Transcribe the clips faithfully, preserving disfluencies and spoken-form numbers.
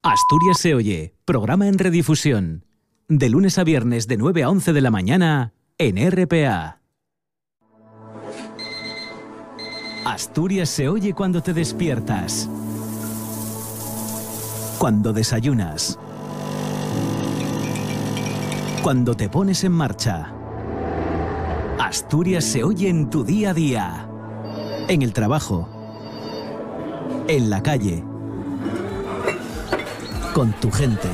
Asturias se oye, programa en redifusión. De lunes a viernes de nueve a once de la mañana en R P A. Asturias se oye cuando te despiertas, cuando desayunas, cuando te pones en marcha. Asturias se oye en tu día a día, en el trabajo, en la calle, con tu gente.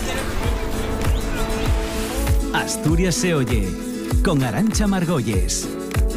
Asturias se oye con Arantxa Margolles.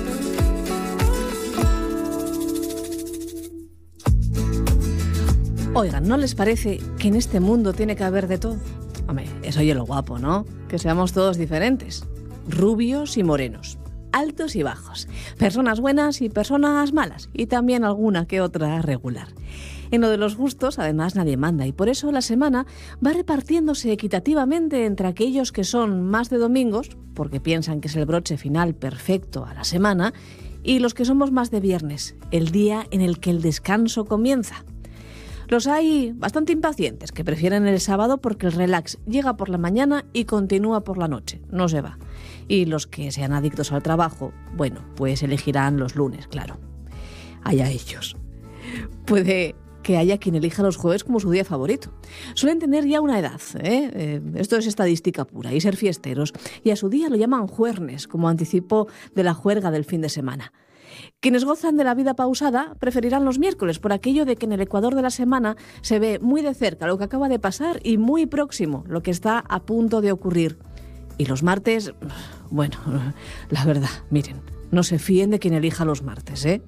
Oigan, ¿no les parece que en este mundo tiene que haber de todo? Hombre, eso oye lo guapo, ¿no? Que seamos todos diferentes. Rubios y morenos, altos y bajos, personas buenas y personas malas, y también alguna que otra regular. En lo de los gustos, además, nadie manda, y por eso la semana va repartiéndose equitativamente entre aquellos que son más de domingos, porque piensan que es el broche final perfecto a la semana, y los que somos más de viernes, el día en el que el descanso comienza. Los hay bastante impacientes, que prefieren el sábado porque el relax llega por la mañana y continúa por la noche, no se va. Y los que sean adictos al trabajo, bueno, pues elegirán los lunes, claro. Allá ellos. Puede que haya quien elija los jueves como su día favorito. Suelen tener ya una edad, ¿eh? Eh, esto es estadística pura, y ser fiesteros, y a su día lo llaman juernes, como anticipo de la juerga del fin de semana. Quienes gozan de la vida pausada preferirán los miércoles, por aquello de que en el ecuador de la semana se ve muy de cerca lo que acaba de pasar y muy próximo lo que está a punto de ocurrir. Y los martes, bueno, la verdad, miren, no se fíen de quien elija los martes, ¿eh?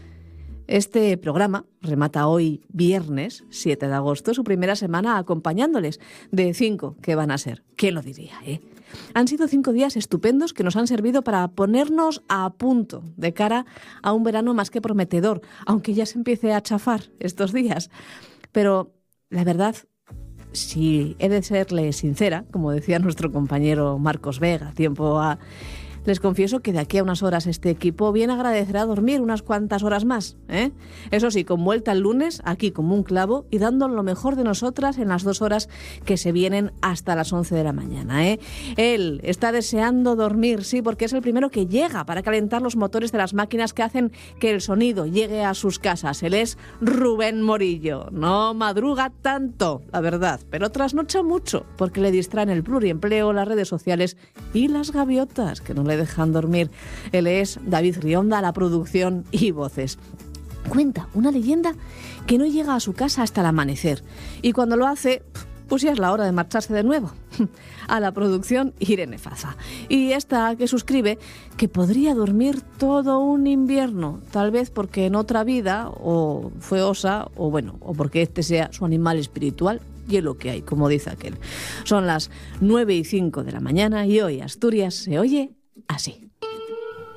Este programa remata hoy viernes siete de agosto, su primera semana acompañándoles de cinco que van a ser. ¿Quién lo diría, eh? Han sido cinco días estupendos que nos han servido para ponernos a punto de cara a un verano más que prometedor, aunque ya se empiece a chafar estos días. Pero la verdad, si he de serle sincera, como decía nuestro compañero Marcos Vega, tiempo a... les confieso que de aquí a unas horas este equipo bien agradecerá dormir unas cuantas horas más, ¿eh? Eso sí, con vuelta el lunes, aquí como un clavo, y dando lo mejor de nosotras en las dos horas que se vienen hasta las once de la mañana, ¿eh? Él está deseando dormir, sí, porque es el primero que llega para calentar los motores de las máquinas que hacen que el sonido llegue a sus casas. Él es Rubén Morillo. No madruga tanto, la verdad, pero trasnocha mucho, porque le distraen el pluriempleo, las redes sociales y las gaviotas, que no le dejan dormir. Él es David Rionda, la producción y voces. Cuenta una leyenda que no llega a su casa hasta el amanecer, y cuando lo hace, pues ya es la hora de marcharse de nuevo. A la producción, Irene Faza. Y esta que suscribe que podría dormir todo un invierno, tal vez porque en otra vida o fue osa, o bueno, o porque este sea su animal espiritual. Y es lo que hay, como dice aquel. Son las nueve y cinco de la mañana y hoy Asturias se oye así.